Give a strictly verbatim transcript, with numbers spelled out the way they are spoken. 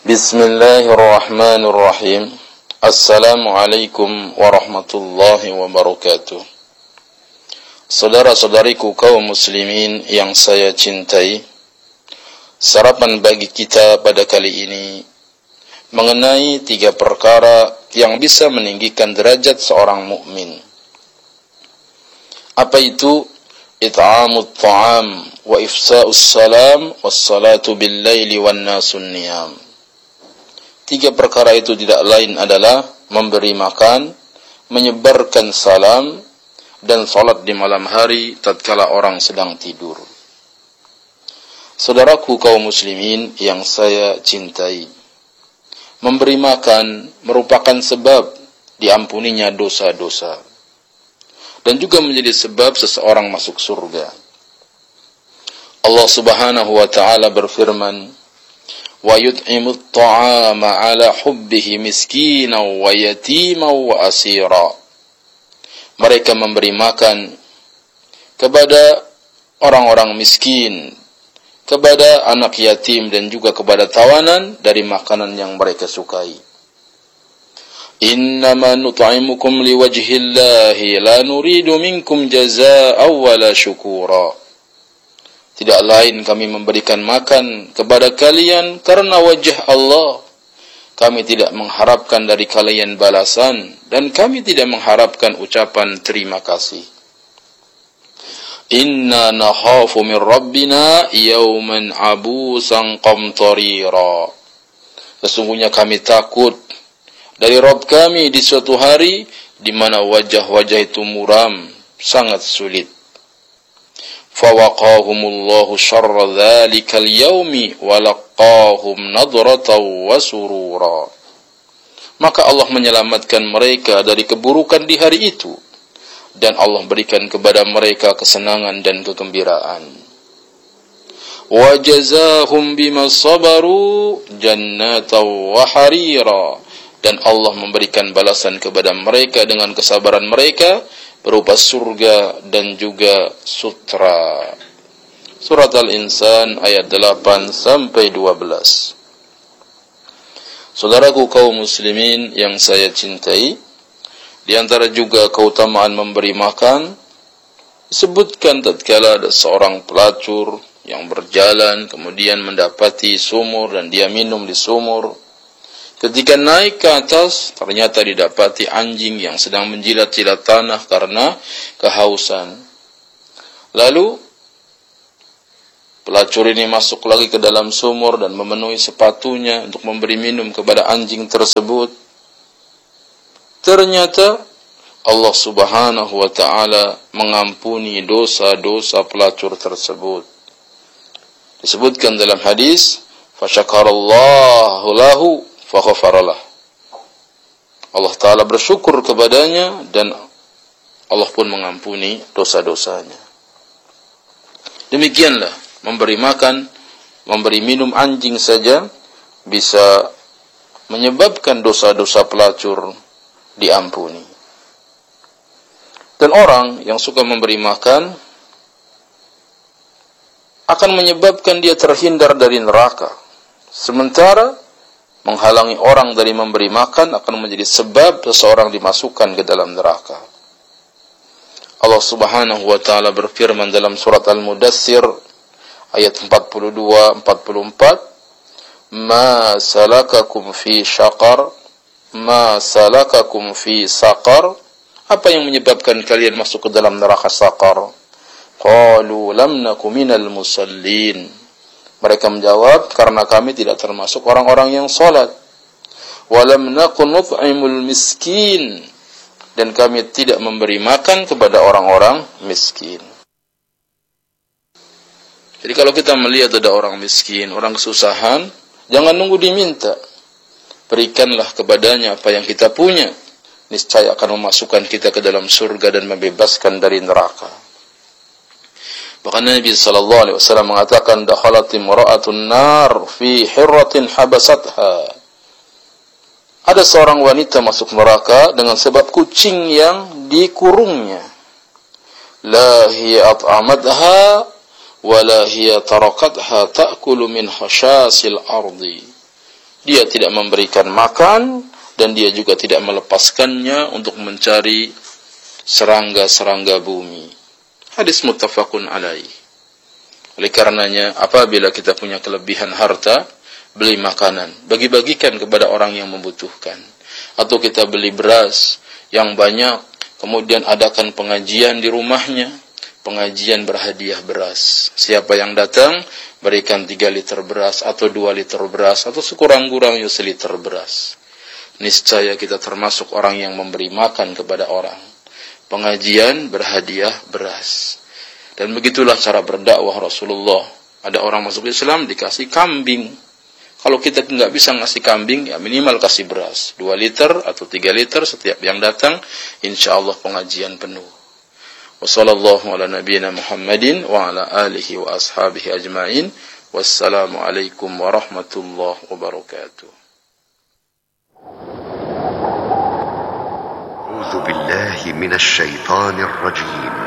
Bismillahirrahmanirrahim. Assalamualaikum warahmatullahi wabarakatuh. Saudara-saudariku kaum muslimin yang saya cintai, sarapan bagi kita pada kali ini mengenai tiga perkara yang bisa meninggikan derajat seorang mukmin. Apa itu? It'amut ta'am wa ifsa'us salam wassalatu bil laili wan nasun niyam. Tiga perkara itu tidak lain adalah memberi makan, menyebarkan salam, dan salat di malam hari tatkala orang sedang tidur. Saudaraku kaum muslimin yang saya cintai, memberi makan merupakan sebab diampuninya dosa-dosa, dan juga menjadi sebab seseorang masuk surga. Allah Subhanahu wa ta'ala berfirman, wa yut'imut ta'ama ala hubbihi miskinan wa yatiman wa asira. Mereka memberi makan kepada orang-orang miskin, kepada anak yatim, dan juga kepada tawanan dari makanan yang mereka sukai. Innama nut'imukum liwajhillahi la nuridu minkum jazaa'an wala syukura. Tidak lain kami memberikan makan kepada kalian karena wajah Allah. Kami tidak mengharapkan dari kalian balasan, dan kami tidak mengharapkan ucapan terima kasih. Inna nakhafu min rabbina yawman abusan qamtarira. Sesungguhnya kami takut dari Rabb kami di suatu hari di mana wajah-wajah itu muram, sangat sulit. Fawaqahumullahu syarra dhalikal yawmi walaqahum nadratan wa surura. Maka Allah menyelamatkan mereka dari keburukan di hari itu, dan Allah berikan kepada mereka kesenangan dan kegembiraan. Wa jazahum bima sabaru jannatan wa harira. Dan Allah memberikan balasan kepada mereka dengan kesabaran mereka berupa surga dan juga sutra. Surat Al-Insan ayat delapan sampai dua belas. Saudaraku kaum muslimin yang saya cintai, di antara juga keutamaan memberi makan, disebutkan tatkala ada seorang pelacur yang berjalan kemudian mendapati sumur dan dia minum di sumur. Ketika naik ke atas, ternyata didapati anjing yang sedang menjilat-jilat tanah karena kehausan. Lalu, pelacur ini masuk lagi ke dalam sumur dan memenuhi sepatunya untuk memberi minum kepada anjing tersebut. Ternyata, Allah Subhanahu wa ta'ala mengampuni dosa-dosa pelacur tersebut. Disebutkan dalam hadis, fasyakarallahu lahu faghfaralah. Allah Ta'ala bersyukur kepadanya dan Allah pun mengampuni dosa-dosanya. Demikianlah memberi makan, memberi minum anjing saja bisa menyebabkan dosa-dosa pelacur diampuni. Dan orang yang suka memberi makan akan menyebabkan dia terhindar dari neraka. Sementara menghalangi orang dari memberi makan akan menjadi sebab seseorang dimasukkan ke dalam neraka. Allah Subhanahu wa ta'ala berfirman dalam surat Al-Mudaththir ayat empat puluh dua empat puluh empat, Ma salakakum fi syaqar, Ma salakakum fi saqar. Apa yang menyebabkan kalian masuk ke dalam neraka saqar? Qalu lam naku minal musallin. Mereka menjawab, karena kami tidak termasuk orang-orang yang salat. Walam nakun nut'imul miskin. Dan kami tidak memberi makan kepada orang-orang miskin. Jadi kalau kita melihat ada orang miskin, orang kesusahan, jangan nunggu diminta. Berikanlah kepadanya apa yang kita punya. Niscaya akan memasukkan kita ke dalam surga dan membebaskan dari neraka. Bahkan Nabi sallallahu alaihi wasallam mengatakan, dakhalat imra'atun nar fi hirratin habasatha. Ada seorang wanita masuk neraka dengan sebab kucing yang dikurungnya. La hiya at'amatha wa la hiya tarakatha ta'kulu min khashasil ardi. dia tidak memberikan makan, dan dia juga tidak melepaskannya untuk mencari serangga-serangga bumi. Hadis muttafaqun alaih. Oleh karenanya, apabila kita punya kelebihan harta, beli makanan, bagi-bagikan kepada orang yang membutuhkan. Atau kita beli beras yang banyak, kemudian adakan pengajian di rumahnya, pengajian berhadiah beras. Siapa yang datang, berikan tiga liter beras, atau dua liter beras, atau sekurang-kurangnya seliter beras. Niscaya kita termasuk orang yang memberi makan kepada orang. Pengajian berhadiah beras. Dan begitulah cara berdakwah Rasulullah. Ada orang masuk Islam dikasih kambing. Kalau kita nggak bisa ngasih kambing, ya minimal kasih beras. Dua liter atau tiga liter setiap yang datang, insya Allah pengajian penuh. Wassallallahu ala nabiyyina Muhammadin wa ala alihi wa ashabihi ajma'in. Wassalamualaikum warahmatullahi wabarakatuh. أعوذ بالله من الشيطان الرجيم